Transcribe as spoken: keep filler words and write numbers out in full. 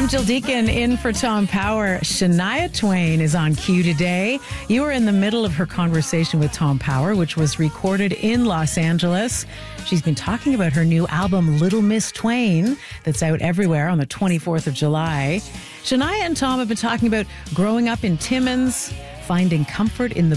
Jill Deacon in for Tom Power. Shania Twain is on cue today. You were in the middle of her conversation with Tom Power, which was recorded in Los Angeles. She's been talking about her new album, Little Miss Twain, that's out everywhere on the twenty-fourth of July. Shania and Tom have been talking about growing up in Timmins, finding comfort in the